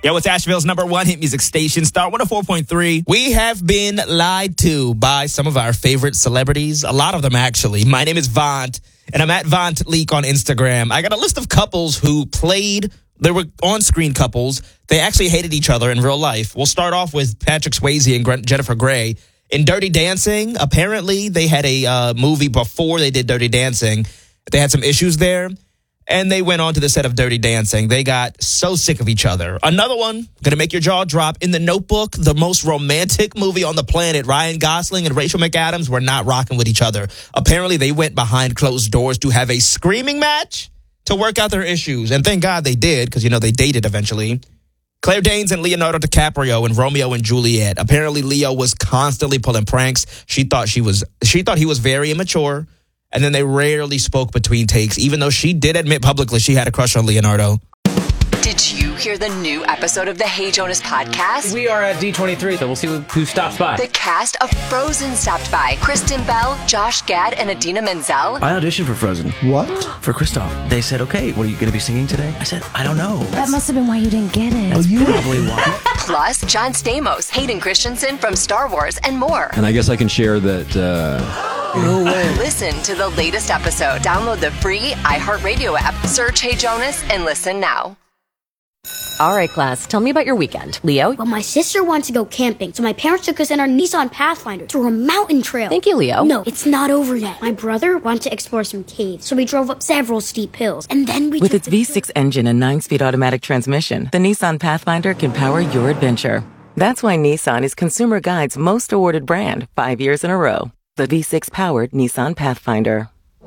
Yo, it's Asheville's #1 hit music station, Star 104.3. We have been lied to by some of our favorite celebrities. A lot of them, actually. My name is Vaunt, and I'm at Vaunt Leak on Instagram. I got a list of couples who they were on-screen couples. They actually hated each other in real life. We'll start off with Patrick Swayze and Jennifer Grey. In Dirty Dancing, apparently they had a movie before they did Dirty Dancing. They had some issues there. And they went on to the set of Dirty Dancing. They got so sick of each other. Another one, going to make your jaw drop. In The Notebook, the most romantic movie on the planet, Ryan Gosling and Rachel McAdams were not rocking with each other. Apparently, they went behind closed doors to have a screaming match to work out their issues. And thank God they did, because, they dated eventually. Claire Danes and Leonardo DiCaprio in Romeo and Juliet. Apparently, Leo was constantly pulling pranks. She thought he was very immature. And then they rarely spoke between takes, even though she did admit publicly she had a crush on Leonardo. Did you hear the new episode of the Hey Jonas podcast? We are at D23, so we'll see who stops by. The cast of Frozen stopped by. Kristen Bell, Josh Gad, and Idina Menzel. I auditioned for Frozen. What? For Kristoff. They said, okay, what are you going to be singing today? I said, I don't know. That must have been why you didn't get it. That's probably why. Plus, John Stamos, Hayden Christensen from Star Wars, and more. And I guess I can share that... No way. Listen to the latest episode. Download the free iHeartRadio app. Search Hey Jonas and listen now. All right, class, tell me about your weekend. Leo? Well, my sister wanted to go camping, so my parents took us in our Nissan Pathfinder through a mountain trail. Thank you, Leo. No, it's not over yet. My brother wanted to explore some caves, so we drove up several steep hills, and then we With its V6 engine and 9-speed automatic transmission, the Nissan Pathfinder can power your adventure. That's why Nissan is Consumer Guide's most awarded brand 5 years in a row. The V6-powered Nissan Pathfinder.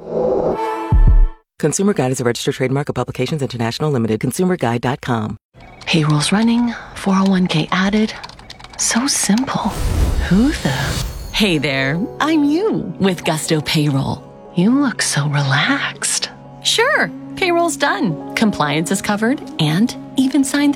Consumer Guide is a registered trademark of Publications International Limited. ConsumerGuide.com. Payroll's running, 401k added. So simple. Who the? Hey there, I'm you with Gusto Payroll. You look so relaxed. Sure, payroll's done. Compliance is covered and even signed